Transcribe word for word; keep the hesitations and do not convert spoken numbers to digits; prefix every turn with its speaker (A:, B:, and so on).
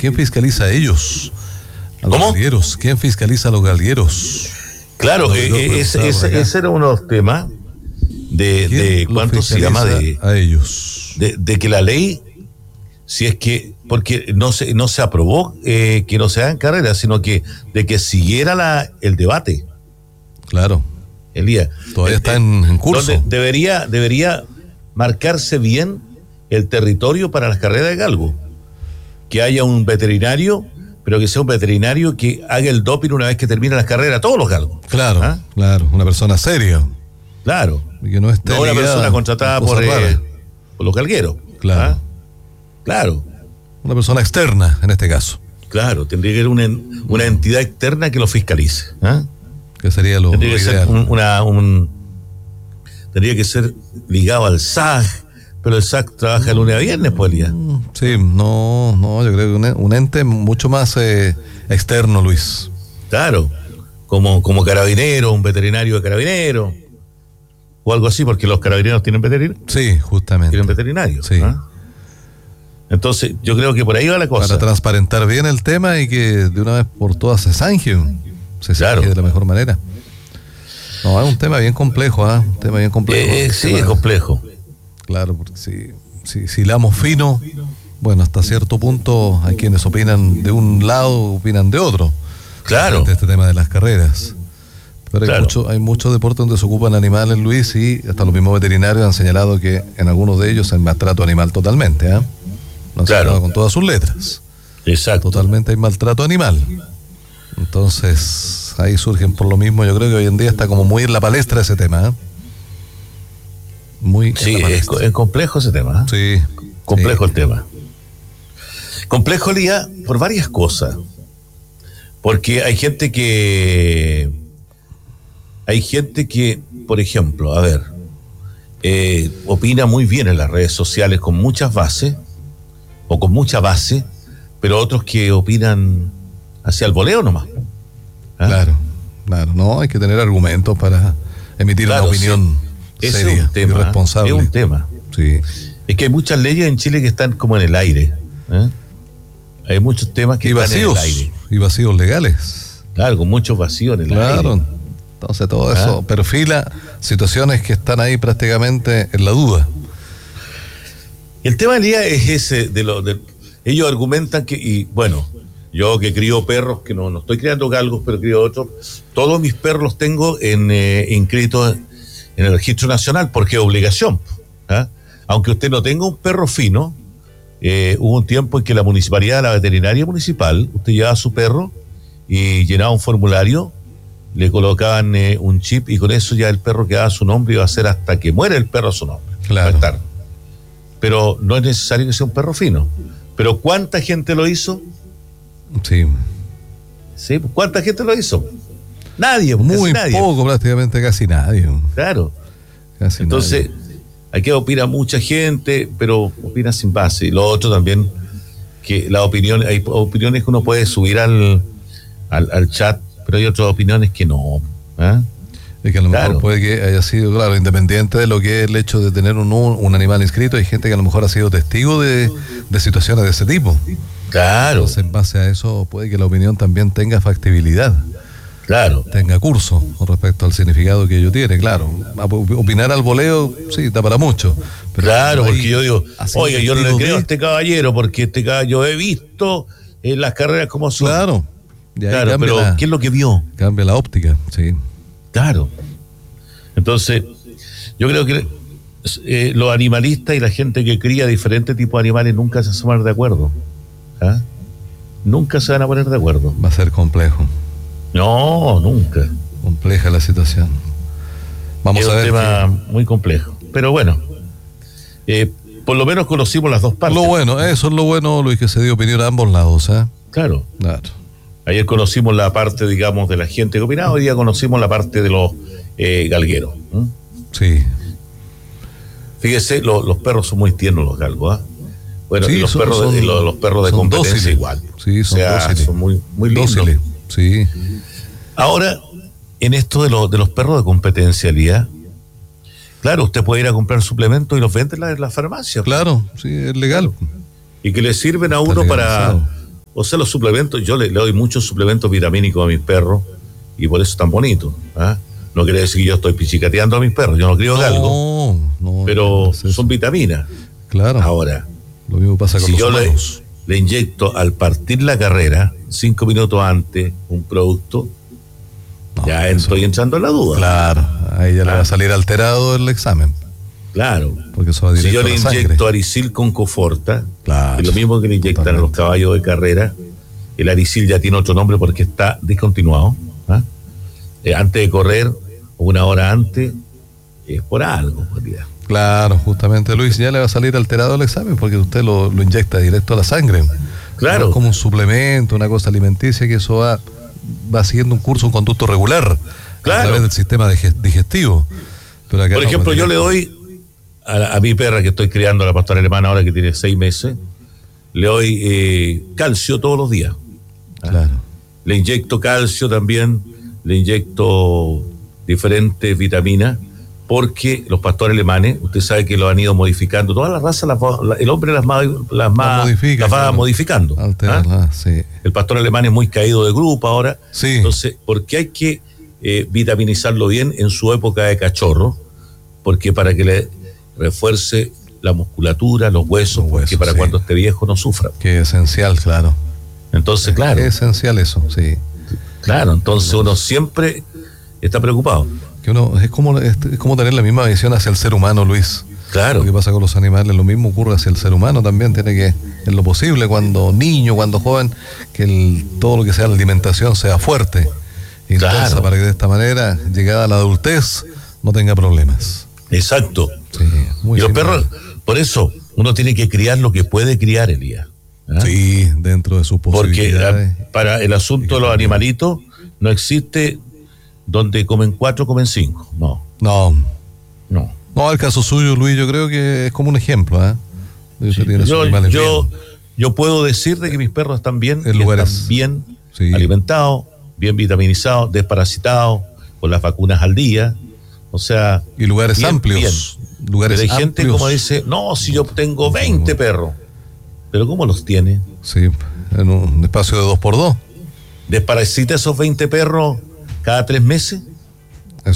A: ¿quién fiscaliza a ellos? A los
B: ¿Cómo?
A: galgueros. ¿Quién fiscaliza a los galgueros?
B: Claro,
A: Lo-
B: eh,
A: lo
B: eh, ese,
A: preguntaba
B: ese,
A: por acá.
B: ese era uno de los temas de,
A: ¿Quién
B: de
A: los
B: ¿cuánto se llama? De,
A: fiscaliza a ellos?
B: de, de que la ley, si es que, porque no se, no se aprobó eh, que no se hagan carreras, sino que de que siguiera la, el debate,
A: Claro,
B: Elías.
A: todavía
B: Eh,
A: está
B: eh,
A: en, en curso.
B: Donde debería, debería marcarse bien el territorio para las carreras de galgo. Que haya un veterinario, pero que sea un veterinario que haga el doping una vez que termine las carreras, todos los galgos.
A: Claro,
B: ¿Ah?
A: claro, una persona seria.
B: Claro.
A: Y que no esté
B: No una
A: ligada
B: persona contratada
A: a
B: por,
A: cosas
B: eh,
A: raras.
B: por los galgueros.
A: Claro.
B: ¿Ah? Claro,
A: Una persona externa, en este caso,
B: claro. Tendría que haber una, una entidad externa que lo fiscalice. ¿Ah?
A: que sería lo,
B: Tendría
A: lo
B: que ser
A: ideal.
B: un, una, un, tendría que ser ligado al S A G, pero el S A G trabaja de lunes a viernes, pues, Elías.
A: Sí, no, no, yo creo que un, un ente mucho más eh, externo, Luis.
B: Claro, como, como carabinero, un veterinario de carabinero, o algo así, porque los carabineros tienen veterinario.
A: Sí, justamente.
B: Tienen veterinario.
A: Sí.
B: ¿Ah? Entonces, yo creo que por ahí va la cosa.
A: Para transparentar bien el tema y que de una vez por todas se zanje, se zanje
B: Claro.
A: de la mejor manera. No, es un tema bien complejo, ¿ah? Un tema bien complejo.
B: Eh, eh, sí,
A: Tema-
B: es complejo.
A: Claro, porque si, si, si hilamos fino, bueno, hasta cierto punto hay quienes opinan de un lado, opinan de otro.
B: Claro.
A: De este tema de las carreras. Pero hay,
B: Claro.
A: mucho, hay muchos deportes donde se ocupan animales, Luis, y hasta los mismos veterinarios han señalado que en algunos de ellos hay maltrato animal totalmente, ¿ah? Lo han
B: Claro.
A: señalado con todas sus letras.
B: Exacto.
A: Totalmente hay maltrato animal. Entonces, ahí surgen por lo mismo, yo creo que hoy en día está como muy en la palestra ese tema, ¿eh? Muy en
B: Sí,
A: la
B: es,
A: palestra.
B: es complejo ese tema. ¿eh?
A: Sí.
B: Complejo
A: sí.
B: el tema. Complejo, Elías, por varias cosas. Porque hay gente que... Hay gente que, por ejemplo, a ver, eh, opina muy bien en las redes sociales con muchas bases, o con mucha base, pero otros que opinan hacia el voleo nomás. ¿Ah?
A: Claro, claro. No, hay que tener argumentos para emitir
B: Claro,
A: una opinión
B: sí. Ese
A: seria
B: es un tema,
A: y responsable.
B: Es un tema.
A: Sí.
B: Es que hay muchas leyes en Chile que están como en el aire. ¿eh? Hay muchos temas que
A: Y
B: están en
A: vacíos,
B: el aire.
A: y vacíos legales.
B: Claro, con muchos vacíos en el
A: Claro.
B: aire.
A: Entonces todo
B: Ah.
A: eso perfila situaciones que están ahí prácticamente en la duda.
B: El tema del día es ese, de lo de, ellos argumentan que, y bueno, yo que crío perros, que no, no estoy criando galgos, pero crío otros, todos mis perros los tengo en eh, inscritos en el registro nacional, porque es obligación. ¿ah? Aunque usted no tenga un perro fino, eh, hubo un tiempo en que la municipalidad, la veterinaria municipal, usted llevaba a su perro y llenaba un formulario, le colocaban eh, un chip y con eso ya el perro quedaba a su nombre y iba a ser hasta que muera el perro a su nombre.
A: Claro.
B: Va a estar. Pero no es necesario que sea un perro fino. Pero ¿cuánta gente lo hizo?
A: Sí.
B: ¿Sí? ¿Cuánta gente lo hizo? Nadie, casi
A: Muy
B: nadie.
A: poco, prácticamente casi nadie.
B: Claro.
A: Casi
B: Entonces,
A: nadie.
B: aquí opina mucha gente, pero opina sin base. Y lo otro también, que la opinión, hay opiniones que uno puede subir al, al, al chat, pero hay otras opiniones que no. ¿eh?
A: Es que a lo mejor
B: Claro.
A: puede que haya sido, claro, independiente de lo que es el hecho de tener un, un animal inscrito, hay gente que a lo mejor ha sido testigo de, de situaciones de ese tipo.
B: Claro,
A: Entonces, en base a eso, puede que la opinión también tenga factibilidad,
B: claro.
A: tenga curso con respecto al significado que ello tiene. Claro, opinar al voleo, sí, está para mucho. Pero
B: Claro,
A: ahí,
B: porque yo digo,
A: así
B: oiga, yo no le
A: testigo
B: creo a
A: de-
B: este caballero, porque este caballero, yo he visto en las carreras como son.
A: Claro, y ahí
B: Claro,
A: cambia,
B: pero
A: la,
B: ¿qué es lo que vio?
A: cambia la óptica, sí.
B: Claro. Entonces, yo creo que eh, los animalistas y la gente que cría diferentes tipos de animales nunca se van a poner de acuerdo. ¿Ah? Nunca se van a poner de acuerdo.
A: Va a ser complejo,
B: No, nunca.
A: compleja la situación. Vamos
B: es
A: a
B: un
A: ver.
B: tema muy complejo. Pero bueno, eh, por lo menos conocimos las dos
A: que-
B: partes.
A: Lo bueno, eso es lo bueno, Luis, que se dio opinión a ambos lados, ¿eh?
B: Claro.
A: Claro.
B: Ayer conocimos la parte, digamos, de la gente que opinaba, hoy día conocimos la parte de los eh, galgueros. ¿m?
A: Sí.
B: Fíjese, lo- los perros son muy tiernos los galgos, ¿ah? Bueno,
A: Sí,
B: y los,
A: son-
B: perros de,
A: son-
B: los, los perros de
A: son
B: competencia
A: dóciles.
B: igual.
A: Sí, son
B: o sea,
A: dóciles.
B: son muy, muy lindos.
A: Dóciles, sí.
B: Ahora, en esto de, los de los perros de competencia, Lía, claro, usted puede ir a comprar suplementos y los vende en la, en la farmacia.
A: Claro, sí, es legal.
B: Y que le sirven a
A: Está
B: uno para,
A: legalizado.
B: o sea, los suplementos, yo le, le doy muchos suplementos vitamínicos a mis perros y por eso es tan bonito. ¿Ah? No quiere decir que yo estoy pichicateando a mis perros, yo no crío galgo, no, pero no son vitaminas.
A: Claro.
B: Ahora,
A: lo mismo pasa con
B: si
A: los
B: yo le,
A: humanos.
B: le inyecto al partir la carrera, cinco minutos antes, un producto, no, ya estoy entrando en la duda.
A: Claro, ahí ya
B: ah.
A: le va a salir alterado el examen.
B: Claro.
A: Porque eso va
B: si yo
A: a
B: le
A: la
B: inyecto
A: sangre.
B: Aricil con Coforta,
A: claro,
B: es lo mismo que le inyectan totalmente. A los caballos de carrera. El Aricil ya tiene otro nombre porque está discontinuado. ¿Ah? Eh, antes de correr, una hora antes, es por algo, en realidad.
A: Claro, justamente, Luis, ya le va a salir alterado el examen porque usted lo, lo inyecta directo a la sangre.
B: Claro.
A: No es como un suplemento, una cosa alimenticia que eso va, va siguiendo un curso, un conducto regular.
B: Claro.
A: A través del sistema digestivo. Pero acá
B: por
A: no,
B: ejemplo,
A: pues,
B: yo le doy a, a mi perra que estoy criando, a la pastora alemana ahora que tiene seis meses, le doy eh, calcio todos los días.
A: Claro.
B: Le inyecto calcio también, le inyecto diferentes vitaminas, porque los pastores alemanes, usted sabe que lo han ido modificando, todas las razas, las, la, el hombre las, las, las, más, modifica, las va claro. modificando.
A: Alterarla, ¿ah? Sí.
B: El pastor alemán es muy caído de grupo ahora,
A: sí.
B: Entonces, ¿por qué hay que eh, vitaminizarlo bien en su época de cachorro? Porque para que le refuerce la musculatura, los huesos, los huesos porque para sí. cuando esté viejo no sufra.
A: Que es esencial, claro.
B: Entonces, claro.
A: Es esencial eso, sí.
B: Claro, entonces uno siempre está preocupado.
A: Que uno es como, es como tener la misma visión hacia el ser humano, Luis.
B: Claro.
A: Lo que pasa con los animales, lo mismo ocurre hacia el ser humano también. Tiene que, en lo posible, cuando niño, cuando joven, que el, todo lo que sea la alimentación sea fuerte. Intensa, claro. Para que de esta manera, llegada a la adultez, no tenga problemas.
B: Exacto.
A: Sí, muy
B: y los
A: simple.
B: perros, por eso, uno tiene que criar lo que puede criar, Elías.
A: ¿Ah? Sí, dentro de sus posibilidades.
B: Porque para el asunto de los animalitos no existe donde comen cuatro, comen cinco. No.
A: No.
B: No.
A: No, el caso suyo, Luis, yo creo que es como un ejemplo. ¿eh?
B: Sí, yo, yo, yo puedo decir de que mis perros están bien,
A: en lugares,
B: están bien
A: sí.
B: alimentados, bien vitaminizados, desparasitados, con las vacunas al día. O sea.
A: Y lugares
B: bien,
A: amplios.
B: Bien.
A: Lugares
B: Pero hay
A: amplios.
B: gente como dice, no, si yo tengo veinte perros. ¿Pero cómo los tiene?
A: Sí, en un espacio de dos por dos.
B: ¿Desparasita esos veinte perros cada tres meses?